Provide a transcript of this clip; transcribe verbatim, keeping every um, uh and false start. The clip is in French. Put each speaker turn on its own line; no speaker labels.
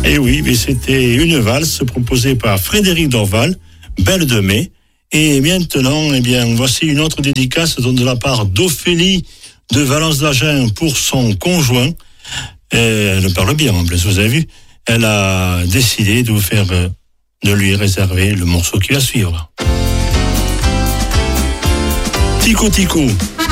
Et oui, mais c'était une valse proposée par Frédéric Dorval, Belle de mai. Et maintenant, eh bien, voici une autre dédicace de la part d'Ophélie de Valence-d'Agen pour son conjoint. Et elle parle bien en plus, vous avez vu. Elle a décidé de vous faire, de lui réserver le morceau qui va suivre. Tico Tico.